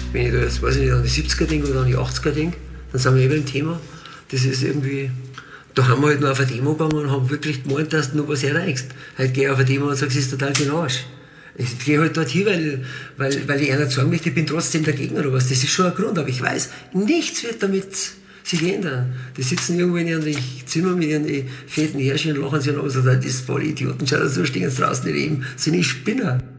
Wenn ich da jetzt, weiß ich nicht, an die 70er denke oder an die 80er denke, dann sind wir eben im Thema. Das ist irgendwie, da haben wir halt noch auf eine Demo gegangen und haben wirklich gemeint, dass du noch was erreichst. Heute gehe ich auf eine Demo und sage, es ist total für den Arsch. Ich gehe halt dort hin, weil ich einer sagen möchte, ich bin trotzdem der Gegner oder was. Das ist schon ein Grund, aber ich weiß, nichts wird damit sich ändern. Die sitzen irgendwo in ihren Zimmer mit ihren fetten Härchen und lachen sich an und sagen, das ist voll Idioten, schau, so stehen sie draußen nicht eben, sind die Spinner.